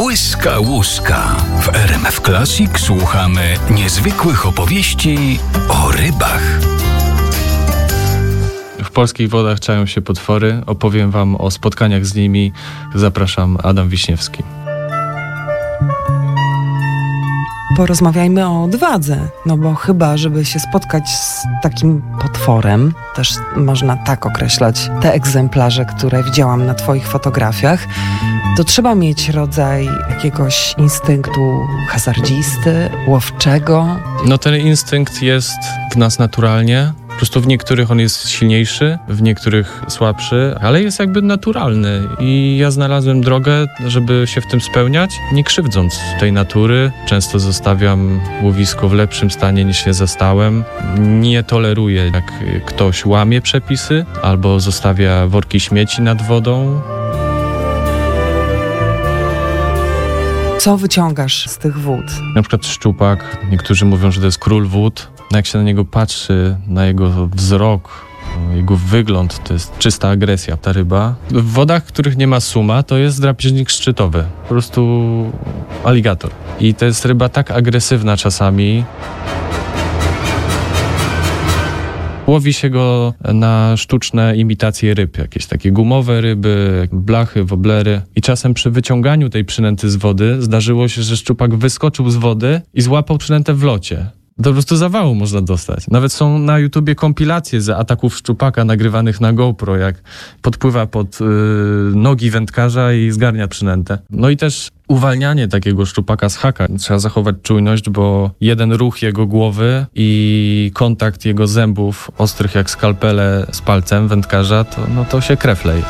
Błyskałuska. W RMF Classic słuchamy niezwykłych opowieści o rybach. W polskich wodach czają się potwory. Opowiem wam o spotkaniach z nimi. Zapraszam, Adam Wiśniewski. Porozmawiajmy o odwadze, no bo chyba, żeby się spotkać z takim potworem, też można tak określać te egzemplarze, które widziałam na twoich fotografiach, to trzeba mieć rodzaj jakiegoś instynktu hazardzisty, łowczego. No ten instynkt jest w nas naturalnie. Po prostu w niektórych on jest silniejszy, w niektórych słabszy, ale jest jakby naturalny i ja znalazłem drogę, żeby się w tym spełniać, nie krzywdząc tej natury. Często zostawiam łowisko w lepszym stanie niż je zastałem. Nie toleruję, jak ktoś łamie przepisy albo zostawia worki śmieci nad wodą. Co wyciągasz z tych wód? Na przykład szczupak. Niektórzy mówią, że to jest król wód. Jak się na niego patrzy, na jego wzrok, jego wygląd, to jest czysta agresja, ta ryba. W wodach, w których nie ma suma, to jest drapieżnik szczytowy. Po prostu aligator. I to jest ryba tak agresywna czasami. Łowi się go na sztuczne imitacje ryb, jakieś takie gumowe ryby, blachy, woblery. I czasem przy wyciąganiu tej przynęty z wody zdarzyło się, że szczupak wyskoczył z wody i złapał przynętę w locie. To po prostu zawału można dostać. Nawet są na YouTubie kompilacje z ataków szczupaka nagrywanych na GoPro, jak podpływa pod nogi wędkarza i zgarnia przynętę. No i też uwalnianie takiego szczupaka z haka. Trzeba zachować czujność, bo jeden ruch jego głowy i kontakt jego zębów, ostrych jak skalpele z palcem wędkarza, to się krew leje.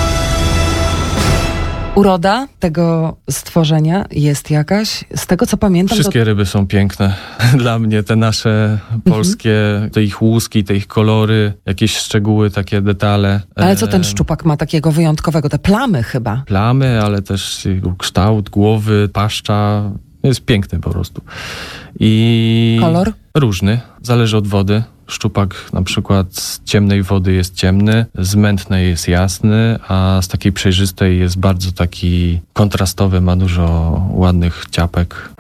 Uroda tego stworzenia jest jakaś? Z tego, co pamiętam... Wszystkie ryby są piękne. Dla mnie te nasze polskie, te ich łuski, te ich kolory, jakieś szczegóły, takie detale. Ale co ten szczupak ma takiego wyjątkowego? Te plamy chyba? Plamy, ale też jego kształt głowy, paszcza. Jest piękny po prostu. I kolor? Różny. Zależy od wody. Szczupak na przykład z ciemnej wody jest ciemny, z mętnej jest jasny, a z takiej przejrzystej jest bardzo taki kontrastowy, ma dużo ładnych ciapek.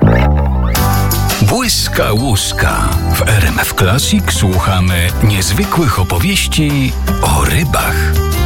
Błyskałuska. W RMF Classic słuchamy niezwykłych opowieści o rybach.